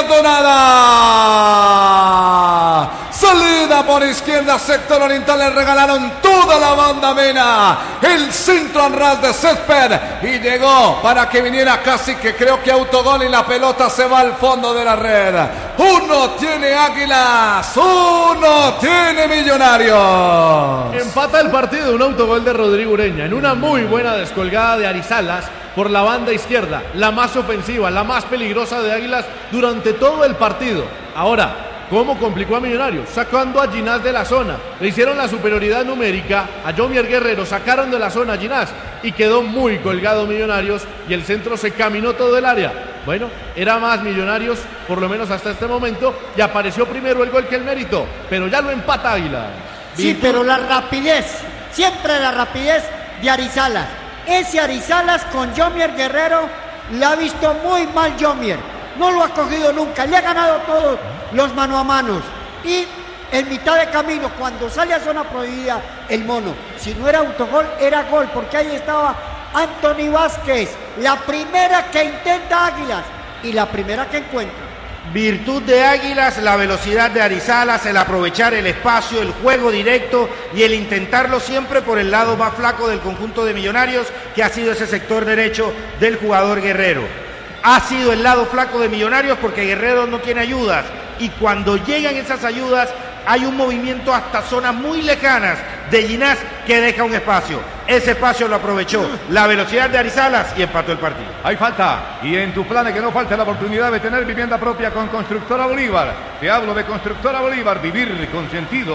Maldonada. Salida por izquierda, sector oriental, le regalaron toda la banda Mena. El centro al ras de césped y llegó para que viniera casi que creo que autogol y la pelota se va al fondo de la red. Uno tiene Águilas, uno tiene Millonarios. Empata el partido un autogol de Rodrigo Ureña en una muy buena descolgada de Arizalas por la banda izquierda, la más ofensiva, la más peligrosa de Águilas durante todo el partido. Ahora, ¿cómo complicó a Millonarios? Sacando a Ginás de la zona. Le hicieron la superioridad numérica a Jomier Guerrero, sacaron de la zona a Ginás y quedó muy colgado Millonarios y el centro se caminó todo el área. Bueno, era más Millonarios, por lo menos hasta este momento, y apareció primero el gol que el mérito, pero ya lo empata Águilas. Sí, pero la rapidez, siempre la rapidez de Arizalas. Ese Arizalas con Jomier Guerrero le ha visto muy mal Jomier. No lo ha cogido nunca, le ha ganado todos los mano a manos. Y en mitad de camino, cuando sale a zona prohibida, el mono, si no era autogol, era gol, porque ahí estaba Anthony Vázquez, la primera que intenta Águilas y la primera que encuentra. Virtud de Águilas, la velocidad de Arizalas, el aprovechar el espacio, el juego directo y el intentarlo siempre por el lado más flaco del conjunto de Millonarios, que ha sido ese sector derecho del jugador Guerrero. Ha sido el lado flaco de Millonarios porque Guerrero no tiene ayudas y cuando llegan esas ayudas hay un movimiento hasta zonas muy lejanas de Ginás que deja un espacio. Ese espacio lo aprovechó la velocidad de Arizalas y empató el partido. Hay falta y en tus planes que no falte la oportunidad de tener vivienda propia con Constructora Bolívar. Te hablo de Constructora Bolívar, vivir con sentido.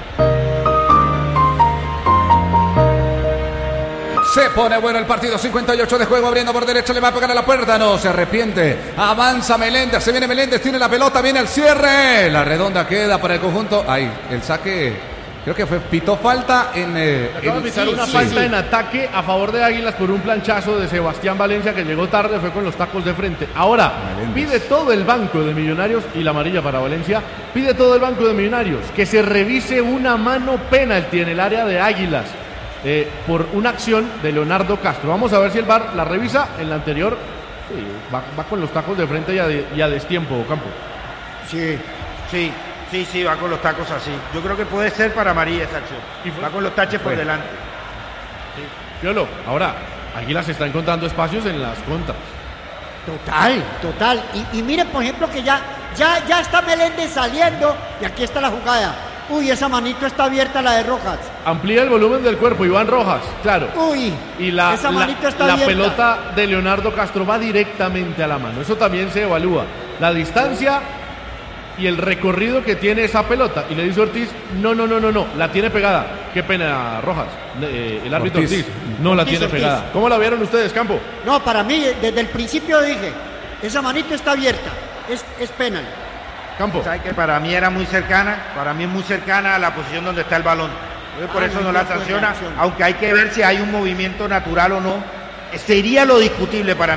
Se pone bueno el partido, 58 de juego, abriendo por derecha, le va a pegar a la puerta, no, se arrepiente, avanza Meléndez, se viene Meléndez, tiene la pelota, viene el cierre, la redonda queda para el conjunto, ahí, el saque, creo que pitó falta en... Acaba de pitar una falta en ataque a favor de Águilas por un planchazo de Sebastián Valencia que llegó tarde, fue con los tacos de frente. Ahora, pide todo el banco de Millonarios, y la amarilla para Valencia, pide todo el banco de Millonarios, que se revise una mano penalti en el área de Águilas. Por una acción de Leonardo Castro. Vamos a ver si el VAR la revisa. En la anterior sí, va con los tacos de frente y a destiempo, Campo. Sí, va con los tacos así. Yo creo que puede ser para María esa acción. Va con los taches por delante. Sí. Piolo, ahora, Águilas está encontrando espacios en las contras. Total. Y miren, por ejemplo, que ya está Meléndez saliendo y aquí está la jugada. Uy, esa manito está abierta, la de Rojas. Amplía el volumen del cuerpo, Iván Rojas, claro. Uy, y esa manito está abierta. La pelota de Leonardo Castro va directamente a la mano. Eso también se evalúa. La distancia y el recorrido que tiene esa pelota. Y le dice Ortiz, no, la tiene pegada. Qué pena, Rojas. El árbitro Ortiz no la tiene pegada. ¿Cómo la vieron ustedes, Campo? No, para mí, desde el principio dije, esa manito está abierta. Es penal. Campo. ¿Sabes que para mí era muy cercana? Para mí es muy cercana a la posición donde está el balón. Por eso no la sanciona, aunque hay que ver si hay un movimiento natural o no. Sería lo discutible para mí.